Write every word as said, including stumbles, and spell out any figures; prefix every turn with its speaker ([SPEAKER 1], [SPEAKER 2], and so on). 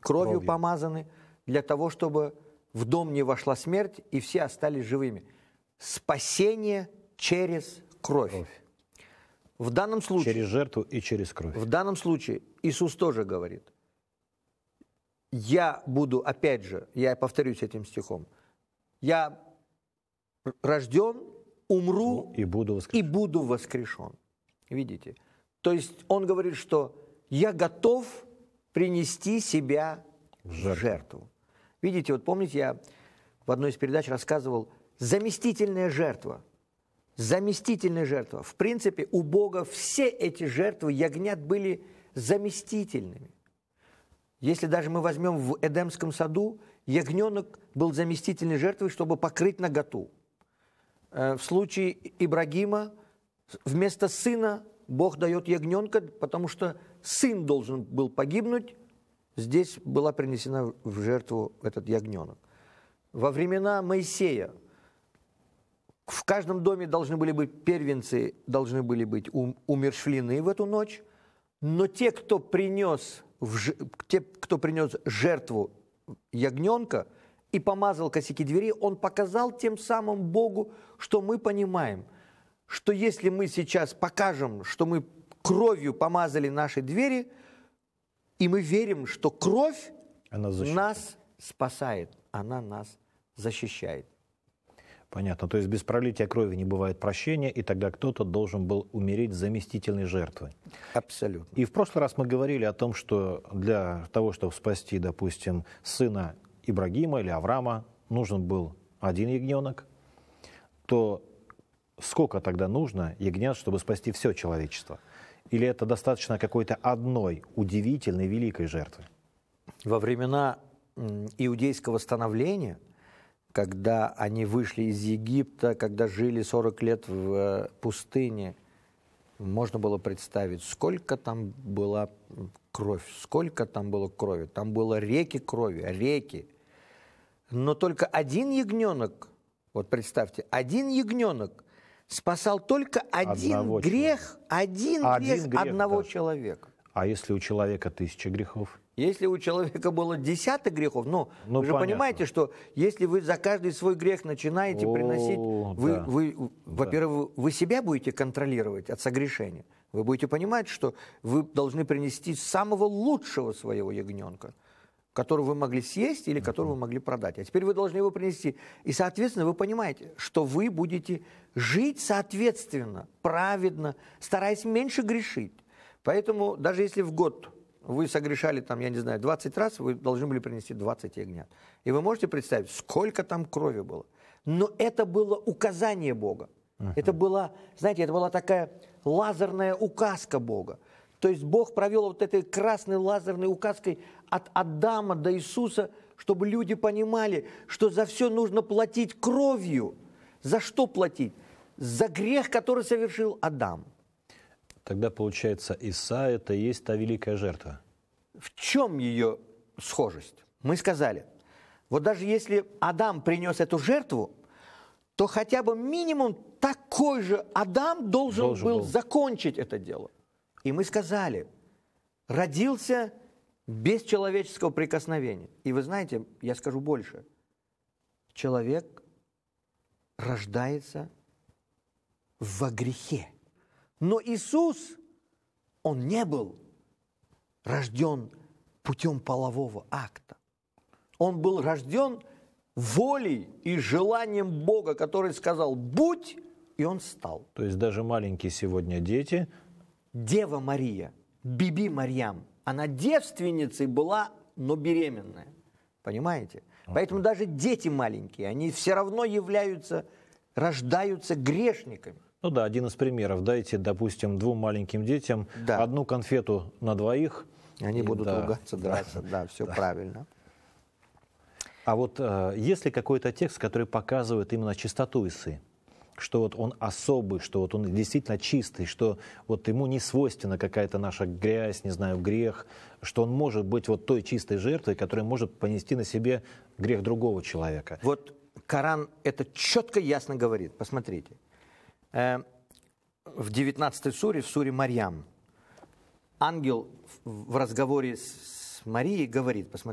[SPEAKER 1] кровью,
[SPEAKER 2] Кровью.
[SPEAKER 1] помазаны, для того, чтобы в дом не вошла смерть, и все остались живыми. Спасение через кровь.
[SPEAKER 2] Кровь.
[SPEAKER 1] В данном случае,
[SPEAKER 2] Через жертву и через кровь.
[SPEAKER 1] в данном случае Иисус тоже говорит, я буду, опять же, я повторюсь этим стихом, я рожден, умру
[SPEAKER 2] И буду
[SPEAKER 1] и
[SPEAKER 2] воскрешен.
[SPEAKER 1] буду воскрешен. Видите? То есть он говорит, что я готов принести себя в
[SPEAKER 2] жертву.
[SPEAKER 1] жертву. Видите, вот помните, я в одной из передач рассказывал, заместительная жертва. Заместительная жертва. В принципе, у Бога все эти жертвы ягнят были заместительными. Если даже мы возьмем в Эдемском саду, ягненок был заместительной жертвой, чтобы покрыть наготу. В случае Ибрагима вместо сына Бог дает ягненка, потому что сын должен был погибнуть. Здесь была принесена в жертву этот ягненок. Во времена Моисея в каждом доме должны были быть первенцы, должны были быть умерщвлены в эту ночь, но те, кто принес, в, те, кто принес жертву ягненка и помазал косяки двери, он показал тем самым Богу, что мы понимаем, что если мы сейчас покажем, что мы кровью помазали наши двери, и мы верим, что кровь
[SPEAKER 2] Она
[SPEAKER 1] нас спасает, она нас защищает.
[SPEAKER 2] Понятно. То есть без пролития крови не бывает прощения, и тогда кто-то должен был умереть заместительной жертвой.
[SPEAKER 1] Абсолютно.
[SPEAKER 2] И в прошлый раз мы говорили о том, что для того, чтобы спасти, допустим, сына Ибрагима или Авраама, нужен был один ягненок, то сколько тогда нужно ягнят, чтобы спасти все человечество? Или это достаточно какой-то одной удивительной, великой жертвы?
[SPEAKER 1] Во времена иудейского становления, когда они вышли из Египта, когда жили сорок лет в пустыне, можно было представить, сколько там была кровь, сколько там было крови. Там было реки крови, реки. Но только один ягненок, вот представьте, один ягненок спасал только один
[SPEAKER 2] Одного
[SPEAKER 1] грех,
[SPEAKER 2] человека.
[SPEAKER 1] один,
[SPEAKER 2] Один
[SPEAKER 1] грех,
[SPEAKER 2] грех
[SPEAKER 1] одного
[SPEAKER 2] даже.
[SPEAKER 1] человека.
[SPEAKER 2] А если у человека тысяча грехов?
[SPEAKER 1] Если у человека было десяток грехов, ну,
[SPEAKER 2] Ну,
[SPEAKER 1] вы же
[SPEAKER 2] понятно.
[SPEAKER 1] понимаете, что если вы за каждый свой грех начинаете
[SPEAKER 2] О,
[SPEAKER 1] приносить, вы,
[SPEAKER 2] да.
[SPEAKER 1] вы, во-первых, вы себя будете контролировать от согрешения. Вы будете понимать, что вы должны принести самого лучшего своего ягненка, которого вы могли съесть или которого вы могли продать. А теперь вы должны его принести. И, соответственно, вы понимаете, что вы будете жить соответственно, праведно, стараясь меньше грешить. Поэтому даже если в год вы согрешали, там, я не знаю, двадцать раз, вы должны были принести двадцать ягнят. И вы можете представить, сколько там крови было. Но это было указание Бога. Uh-huh. Это была, знаете, это была такая лазерная указка Бога. То есть Бог провел вот этой красной лазерной указкой от Адама до Иисуса, чтобы люди понимали, что за все нужно платить кровью. За что платить? За грех, который совершил Адам.
[SPEAKER 2] Тогда, получается, Иса – это и есть та великая жертва.
[SPEAKER 1] В чем ее схожесть? Мы сказали, вот даже если Адам принес эту жертву, то хотя бы минимум такой же Адам должен,
[SPEAKER 2] Должен
[SPEAKER 1] был,
[SPEAKER 2] был
[SPEAKER 1] закончить это дело. И мы сказали, родился без человеческого прикосновения. И вы знаете, я скажу больше, человек рождается во грехе. Но Иисус, Он не был рожден путем полового акта. Он был рожден волей и желанием Бога, который сказал «будь», и Он стал.
[SPEAKER 2] То есть даже маленькие сегодня дети...
[SPEAKER 1] Дева Мария, Биби Марьям, она девственницей была, но беременная. Понимаете? Okay. Поэтому даже дети маленькие, они все равно являются, рождаются грешниками.
[SPEAKER 2] Ну да, один из примеров. Дайте, допустим, двум маленьким детям
[SPEAKER 1] да.
[SPEAKER 2] одну конфету на двоих.
[SPEAKER 1] Они будут
[SPEAKER 2] да,
[SPEAKER 1] ругаться, драться. Да, да все да. правильно.
[SPEAKER 2] А вот э, есть ли какой-то текст, который показывает именно чистоту Исы? Что вот он особый, что вот он действительно чистый, что вот ему не свойственна какая-то наша грязь, не знаю, грех, что он может быть вот той чистой жертвой, которая может понести на себе грех другого человека.
[SPEAKER 1] Вот Коран это четко, ясно говорит. Посмотрите. В девятнадцатой суре, в суре Марьям, ангел в разговоре с Марией говорит, посмотрите,